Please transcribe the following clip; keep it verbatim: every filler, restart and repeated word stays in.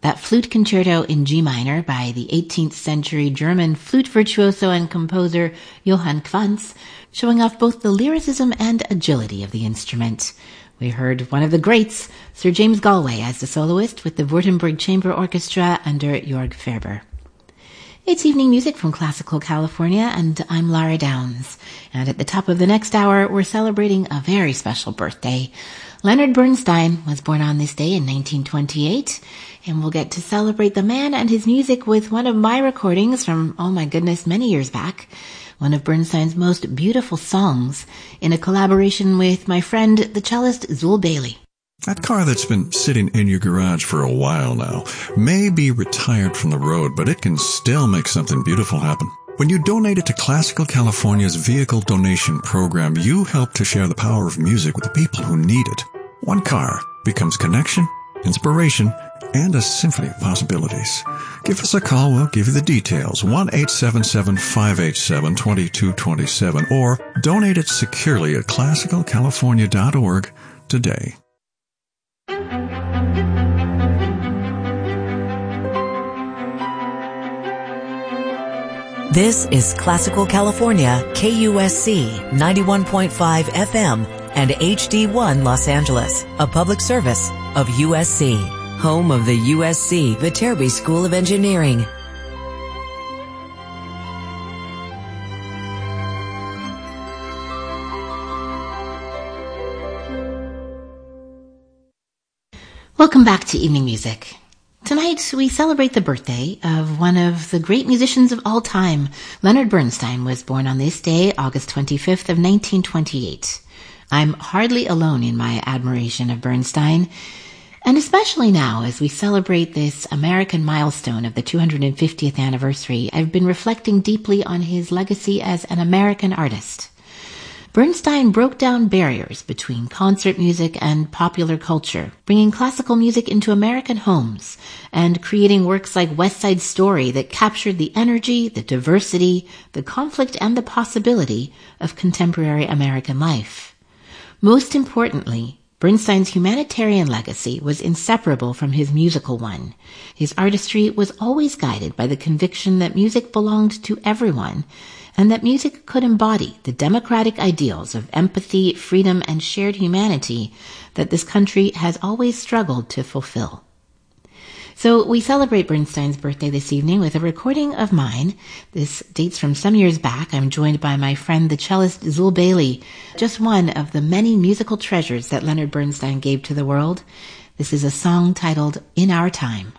That flute concerto in G minor by the eighteenth century German flute virtuoso and composer Johann Quantz, showing off both the lyricism and agility of the instrument. We heard one of the greats, Sir James Galway, as the soloist with the Württemberg Chamber Orchestra under Jörg Ferber. It's evening music from Classical California, and I'm Lara Downs. And at the top of the next hour, we're celebrating a very special birthday. Leonard Bernstein was born on this day in nineteen twenty-eight, and we'll get to celebrate the man and his music with one of my recordings from, oh my goodness, many years back. One of Bernstein's most beautiful songs, in a collaboration with my friend, the cellist Zul Bailey. That car that's been sitting in your garage for a while now may be retired from the road, but it can still make something beautiful happen. When you donate it to Classical California's Vehicle Donation Program, you help to share the power of music with the people who need it. One car becomes connection, inspiration, and a symphony of possibilities. Give us a call. We'll give you the details. one eight seven seven, five eight seven, two two two seven or donate it securely at classical california dot org today. This is Classical California, K U S C ninety-one point five F M and H D one Los Angeles, a public service of U S C, home of the U S C Viterbi School of Engineering. Welcome back to Evening Music. Tonight, we celebrate the birthday of one of the great musicians of all time. Leonard Bernstein was born on this day, August twenty-fifth of nineteen twenty-eight. I'm hardly alone in my admiration of Bernstein, and especially now as we celebrate this American milestone of the two hundred fiftieth anniversary, I've been reflecting deeply on his legacy as an American artist. Bernstein broke down barriers between concert music and popular culture, bringing classical music into American homes and creating works like West Side Story that captured the energy, the diversity, the conflict, and the possibility of contemporary American life. Most importantly, Bernstein's humanitarian legacy was inseparable from his musical one. His artistry was always guided by the conviction that music belonged to everyone, and that music could embody the democratic ideals of empathy, freedom, and shared humanity that this country has always struggled to fulfill. So we celebrate Bernstein's birthday this evening with a recording of mine. This dates from some years back. I'm joined by my friend, the cellist Zul Bailey, just one of the many musical treasures that Leonard Bernstein gave to the world. This is a song titled In Our Time.